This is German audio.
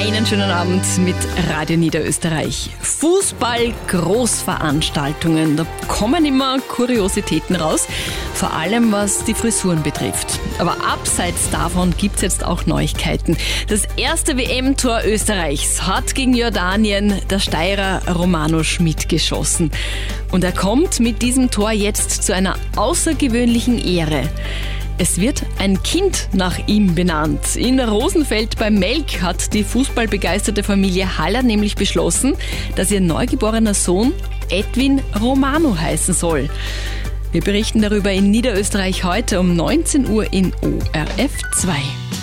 Ihnen schönen Abend mit Radio Niederösterreich. Fußball-Großveranstaltungen, da kommen immer Kuriositäten raus, vor allem was die Frisuren betrifft. Aber abseits davon gibt es jetzt auch Neuigkeiten. Das erste WM-Tor Österreichs hat gegen Jordanien der Steirer Romano Schmid geschossen. Und er kommt mit diesem Tor jetzt zu einer außergewöhnlichen Ehre. Es wird ein Kind nach ihm benannt. In Rosenfeld bei Melk hat die fußballbegeisterte Familie Haller nämlich beschlossen, dass ihr neugeborener Sohn Edwin Romano heißen soll. Wir berichten darüber in Niederösterreich heute um 19 Uhr in ORF 2.